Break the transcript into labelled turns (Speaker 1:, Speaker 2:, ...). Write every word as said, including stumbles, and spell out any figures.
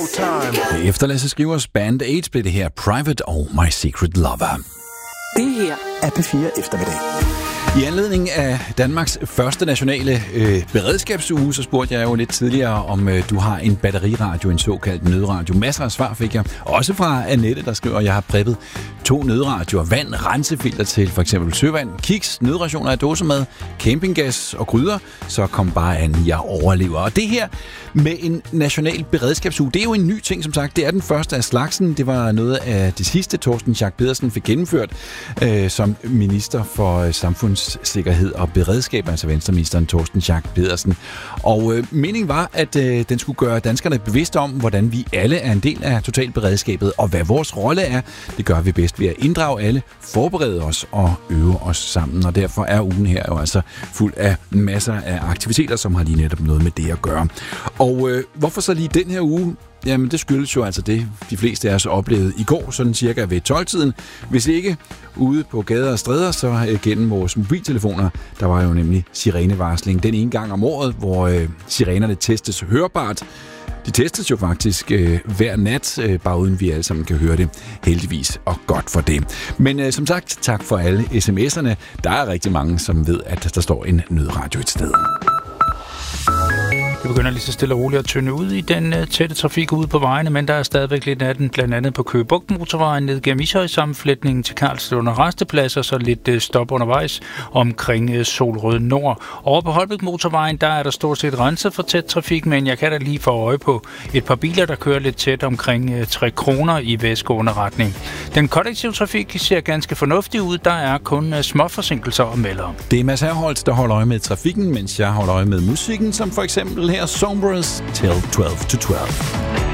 Speaker 1: Showtime. Efter Lasse Skrivers Band Aids blev det her Private og My Secret Lover.
Speaker 2: Det her er P fire Eftermiddag.
Speaker 1: I anledning af Danmarks første nationale øh, beredskabsuge, så spurgte jeg jo lidt tidligere, om øh, du har en batteriradio, en såkaldt nødradio. Masser af svar fik jeg. Også fra Annette, der skriver, at jeg har preppet to nødradioer. Vand, rensefilter til for eksempel søvand, kiks, nødrationer af dåsemad, campinggas og gryder. Så kom bare an, jeg overlever. Og det her med en national beredskabsuge, det er jo en ny ting, som sagt. Det er den første af slagsen. Det var noget af det sidste, Torsten Schack Pedersen fik gennemført øh, som minister for øh, samfunds sikkerhed og beredskab, altså venstreministeren Torsten Schack Pedersen. Og øh, meningen var, at øh, den skulle gøre danskerne bevidste om, hvordan vi alle er en del af totalberedskabet, og hvad vores rolle er. Det gør vi bedst ved at inddrage alle, forberede os og øve os sammen. Og derfor er ugen her jo altså fuld af masser af aktiviteter, som har lige netop noget med det at gøre. Og øh, hvorfor så lige den her uge? Jamen, det skyldes jo altså det, de fleste af os oplevede i går, sådan cirka ved tolv-tiden. Hvis ikke ude på gader og stræder, så øh, gennem vores mobiltelefoner. Der var jo nemlig sirenevarsling den ene gang om året, hvor øh, sirenerne testes hørbart. De testes jo faktisk øh, hver nat, øh, bare uden vi alle sammen kan høre det. Heldigvis, og godt for det. Men øh, som sagt, tak for alle sms'erne. Der er rigtig mange, som ved, at der står en nødradio et sted.
Speaker 3: Det begynder lige så stille og roligt at tynde ud i den uh, tætte trafik ude på vejene, men der er stadigvæk lidt af den, blandt andet på Køge Bugt motorvejen ned gennem Ishøj-sammenflætningen til Karlslund og Rastepladser, så lidt uh, stop undervejs omkring uh, Solrød Nord. Over på Holbæk motorvejen, der er der stort set renset for tæt trafik, men jeg kan da lige få øje på et par biler, der kører lidt tæt omkring uh, tre kroner i vestgående retning. Den kollektive trafik ser ganske fornuftig ud, der er kun uh, små forsinkelser og melder.
Speaker 1: Det er Mads Herholdt, der holder øje med trafikken, mens jeg holder øje med musikken, som for eksempel her Sombras Till twelve to twelve.